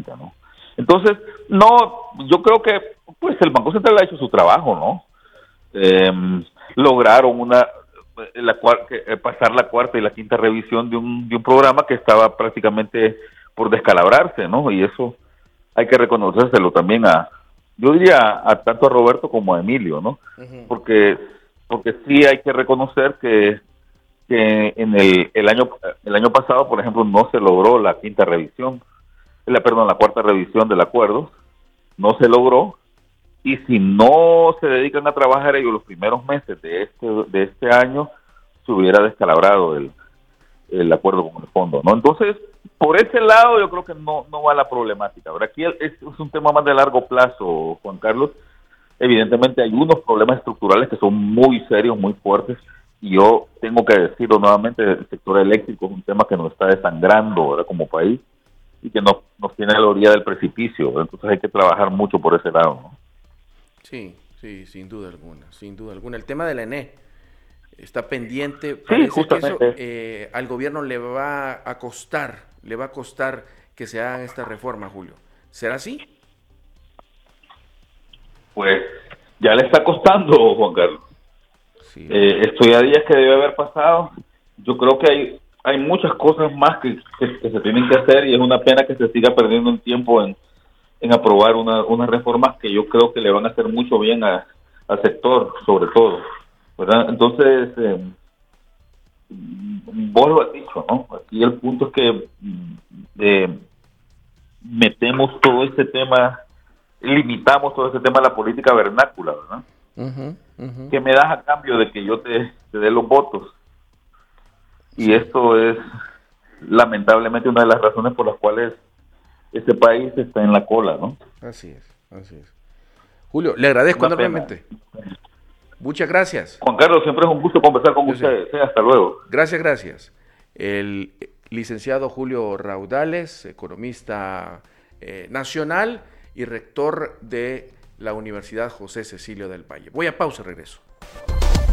política, ¿no? Entonces, no, yo creo que pues el Banco Central ha hecho su trabajo, ¿no? Lograron pasar la cuarta y la quinta revisión de un programa que estaba prácticamente por descalabrarse, ¿no? Y eso hay que reconocérselo también yo diría a tanto a Roberto como a Emilio, ¿no? Ujú. Porque sí hay que reconocer que en el año pasado, por ejemplo, no se logró la quinta revisión, la cuarta revisión del acuerdo, no se logró, y si no se dedican a trabajar ellos los primeros meses de este año, se hubiera descalabrado el acuerdo con el fondo, ¿no? Entonces, por ese lado yo creo que no va la problemática. Ahora, aquí es un tema más de largo plazo, Juan Carlos. Evidentemente hay unos problemas estructurales que son muy serios, muy fuertes, y yo tengo que decirlo nuevamente, el sector eléctrico es un tema que nos está desangrando, ¿verdad?, como país, y que nos tiene a la orilla del precipicio, ¿verdad? Entonces hay que trabajar mucho por ese lado, ¿no? Sí, sí, sin duda alguna, sin duda alguna. El tema de la ENE está pendiente. Sí, Parece que eso justamente. al gobierno le va a costar que se hagan esta reforma, Julio. ¿Será así? Pues ya le está costando, Juan Carlos. Sí, ¿verdad? Estoy a días que debe haber pasado. Yo creo que hay muchas cosas más que se tienen que hacer, y es una pena que se siga perdiendo el tiempo en aprobar unas reformas que yo creo que le van a hacer mucho bien al sector, sobre todo, ¿verdad? Entonces, vos lo has dicho, ¿no? Aquí el punto es que metemos todo este tema, limitamos todo este tema a la política vernácula, ¿verdad? Ujú, ujú. ¿Qué me das a cambio de que yo te dé los votos? Y Sí, esto es lamentablemente una de las razones por las cuales este país está en la cola, ¿no? así es, así es. Julio, le agradezco Una pena. enormemente. Muchas gracias. Juan Carlos, siempre es un gusto conversar con Yo sé. ustedes. Hasta luego. Gracias, gracias. El licenciado Julio Raudales, economista nacional y rector de la Universidad José Cecilio del Valle. Voy a pausa, regreso.